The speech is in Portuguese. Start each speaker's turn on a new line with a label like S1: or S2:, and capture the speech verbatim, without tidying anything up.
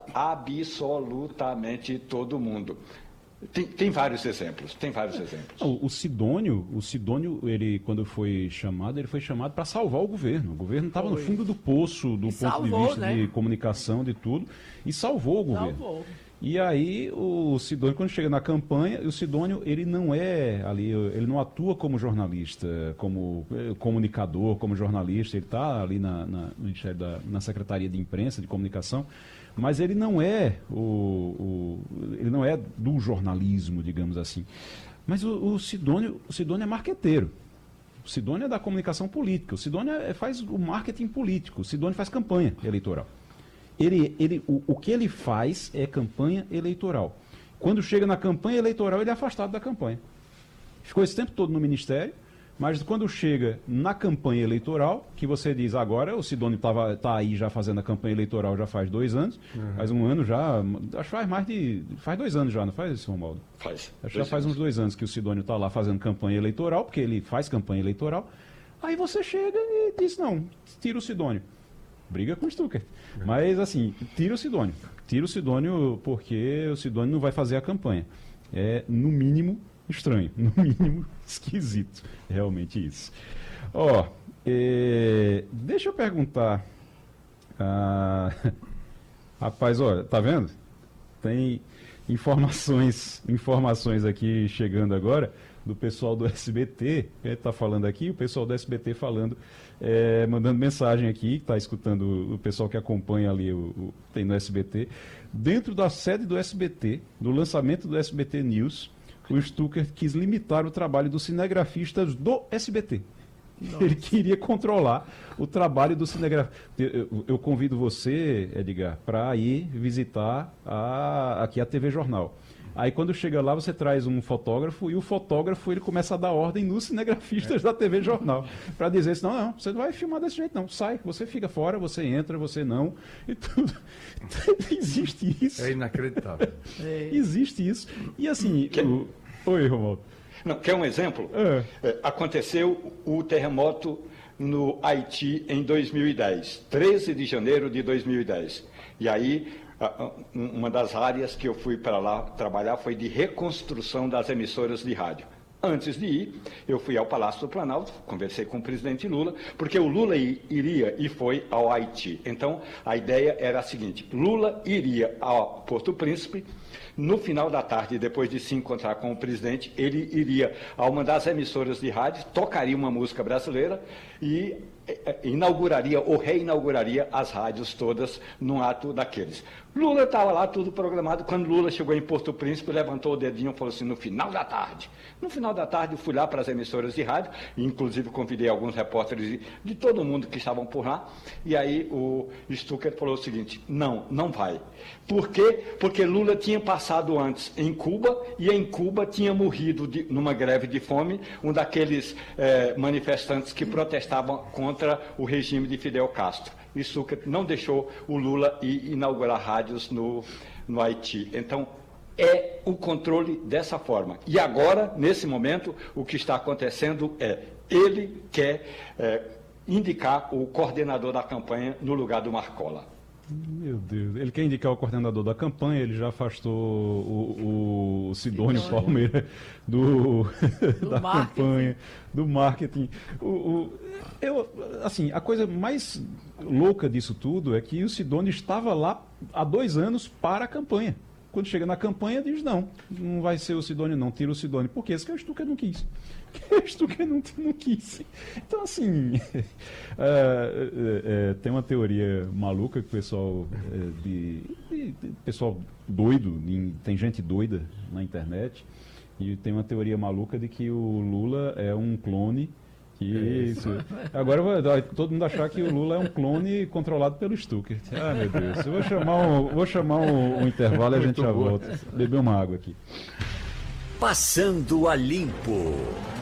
S1: absolutamente todo mundo. Tem, tem vários exemplos, tem vários exemplos.
S2: O, o Sidônio, o Sidônio, ele, quando foi chamado, ele foi chamado para salvar o governo. O governo estava no fundo do poço, do
S3: E
S2: ponto
S3: salvou,
S2: de vista
S3: né?
S2: de comunicação, de tudo, e salvou o governo.
S3: Salvou.
S2: E aí o Sidônio, quando chega na campanha, o Sidônio, ele não é ali, ele não atua como jornalista, como eh, comunicador, como jornalista, ele está ali na, na, no Ministério da, na Secretaria de Imprensa, de Comunicação, mas ele não é o, o ele não é do jornalismo, digamos assim. Mas o, o Sidônio, o Sidônio é marqueteiro. O Sidônio é da comunicação política. O Sidônio é, faz o marketing político. O Sidônio faz campanha eleitoral. Ele, ele, o, o que ele faz é campanha eleitoral. Quando chega na campanha eleitoral, ele é afastado da campanha. Ficou esse tempo todo no Ministério, mas quando chega na campanha eleitoral, que você diz agora, o Sidônio está aí já fazendo a campanha eleitoral já faz dois anos, uhum. faz um ano já, acho que faz mais de, faz dois anos já, não faz isso, Romualdo?
S1: Faz.
S2: Acho que já faz uns dois anos que o Sidônio está lá fazendo campanha eleitoral, porque ele faz campanha eleitoral, aí você chega e diz, não, tira o Sidônio. Briga com o Stuckert. Uhum. Mas, assim, tira o Sidônio. Tira o Sidônio porque o Sidônio não vai fazer a campanha. É, no mínimo, estranho. No mínimo, esquisito. Realmente isso. Ó, é, deixa eu perguntar. Ah, rapaz, olha, tá vendo? Tem informações, informações aqui chegando agora do pessoal do S B T, que a gente está falando aqui, o pessoal do S B T falando, é, mandando mensagem aqui, está escutando o pessoal que acompanha ali, o, o, tem no S B T. Dentro da sede do S B T, no lançamento do S B T News, o Stuckert quis limitar o trabalho dos cinegrafistas do S B T. Nossa. Ele queria controlar o trabalho do cinegrafista. Eu, eu convido você, Edgar, para ir visitar a, aqui a T V Jornal. Aí quando chega lá você traz um fotógrafo e o fotógrafo ele começa a dar ordem nos cinegrafistas é. da T V Jornal para dizer assim, não, não, você não vai filmar desse jeito não, sai, você fica fora, você entra, você não, e tudo. Existe isso.
S4: É inacreditável.
S2: É. Existe isso. E assim,
S1: que...
S2: o... Oi, Romualdo.
S1: Não, quer um exemplo?
S2: É.
S1: É, aconteceu o terremoto no Haiti em dois mil e dez, treze de janeiro de dois mil e dez. E aí, uma das áreas que eu fui para lá trabalhar foi de reconstrução das emissoras de rádio. Antes de ir, eu fui ao Palácio do Planalto, conversei com o presidente Lula, porque o Lula iria e foi ao Haiti. Então, a ideia era a seguinte, Lula iria ao Porto Príncipe, no final da tarde, depois de se encontrar com o presidente, ele iria a uma das emissoras de rádio, tocaria uma música brasileira e inauguraria ou reinauguraria as rádios todas num ato daqueles. Lula estava lá, tudo programado. Quando Lula chegou em Porto Príncipe, levantou o dedinho e falou assim, no final da tarde. No final da tarde, eu fui lá para as emissoras de rádio, inclusive convidei alguns repórteres de, de todo mundo que estavam por lá, e aí o Stuckert falou o seguinte, não, não vai. Por quê? Porque Lula tinha passado antes em Cuba, e em Cuba tinha morrido de, numa greve de fome, um daqueles eh, manifestantes que protestavam contra o regime de Fidel Castro. E Stuckert não deixou o Lula ir inaugurar rádios no, no Haiti. Então, é o controle dessa forma. E agora, nesse momento, o que está acontecendo é, ele quer é, indicar o coordenador da campanha no lugar do Marcola.
S2: Meu Deus, ele quer indicar o coordenador da campanha, ele já afastou o, o Sidônio Palmeira do, do da marketing. campanha, do marketing. O, o, eu, assim, a coisa mais louca disso tudo é que o Sidônio estava lá há dois anos para a campanha. Quando chega na campanha, diz, não, não vai ser o Sidônio não, tira o Sidônio. Por quê? Esse que é o Stuckert não quis. O Stuckert não, não quis. Então, assim, é, é, é, tem uma teoria maluca que o pessoal, é, de, de, de, pessoal doido, de, tem gente doida na internet, e tem uma teoria maluca de que o Lula é um clone. Isso. Agora vai todo mundo achar que o Lula é um clone controlado pelo Stuckert. Ah, meu Deus. Eu vou chamar um, vou chamar um, um intervalo e a gente já volta. Beber uma água aqui.
S5: Passando a Limpo.